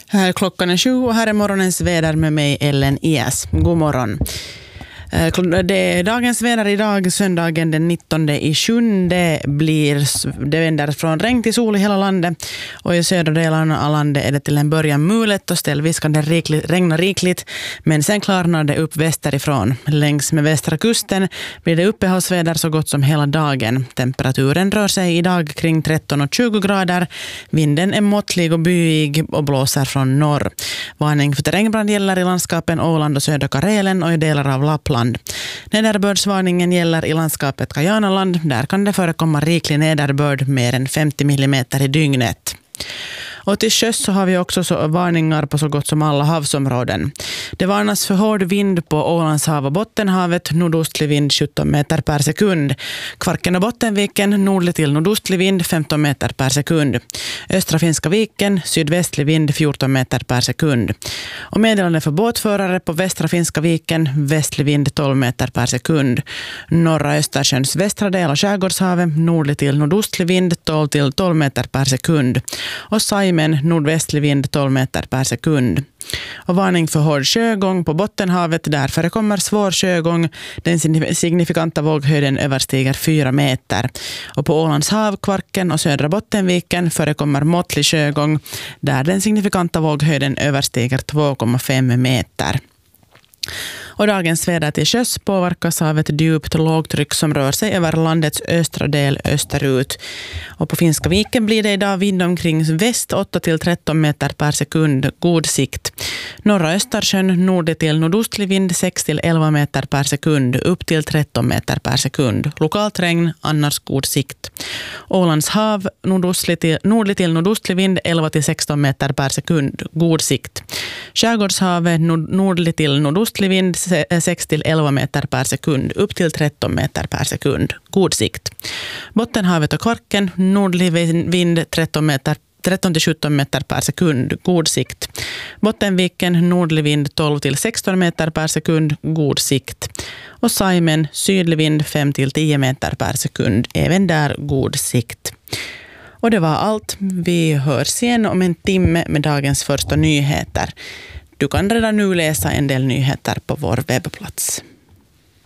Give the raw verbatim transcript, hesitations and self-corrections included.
Här klockan är sju och här är morgonens väder med mig Ellen Ias. God morgon. Det är dagens väder idag, söndagen den nittonde i sjunde blir, det vänder från regn till sol i hela landet och i södra delarna av landet är det till en början mulet och ställvis kan det rikligt, regna rikligt, men sen klarnar det upp västerifrån. Längs med västra kusten blir det uppehållsväder så gott som hela dagen. Temperaturen rör sig idag kring tretton och tjugo grader. Vinden är måttlig och byig och blåser från norr. Varning för terrängbrand gäller i landskapen Åland och södra Karelen och i delar av Lappland. Nederbördsvarningen gäller i landskapet Kajanaland. Där kan det förekomma riklig nederbörd mer än femtio millimeter i dygnet. Och till sjöss så har vi också så varningar på så gott som alla havsområden. Det varnas för hård vind på Ålands hav och Bottenhavet, nordostlig vind sjutton meter per sekund. Kvarken och Bottenviken, nordlig till nordostlig vind femton meter per sekund. Östra Finska viken, sydvästlig vind fjorton meter per sekund. Och meddelande för båtförare på västra Finska viken, västlig vind tolv meter per sekund. Norra Östersjöns västra del av Skärgårdshavet, nordlig till nordostlig vind tolv till tolv meter per sekund. Och Saimen, nordvästlig vind tolv meter per sekund. Och varning för hård sjögång på Bottenhavet, där förekommer svår sjögång. Den signifikanta våghöjden överstiger fyra meter. Och på Ålands hav, Kvarken och södra Bottenviken förekommer måttlig sjögång, där den signifikanta våghöjden överstiger två komma fem meter. Och dagens väder till sjöss påverkas av ett djupt lågtryck som rör sig över landets östra del österut. Och på Finska viken blir det idag vind omkring väst åtta till tretton meter per sekund, god sikt. Norra Östersjön nordlig till nordostlig vind sex till elva meter per sekund, upp till tretton meter per sekund. Lokalt regn, annars god sikt. Ålands hav nordostlig till, nordlig till nordostlig vind elva till sexton meter per sekund, god sikt. Skärgårdshavet nord, nordlig till nordostlig vind sex till elva meter per sekund, upp till tretton meter per sekund, god sikt. Bottenhavet och Kvarken, nordlig vind tretton meter tretton till sjutton meter per sekund, god sikt. Bottenviken, nordlig vind tolv till sexton meter per sekund, god sikt. Och Saimen, sydlig vind fem till tio meter per sekund, även där god sikt. Och det var allt. Vi hörs igen om en timme med dagens första nyheter. Du kan redan nu läsa en del nyheter på vår webbplats.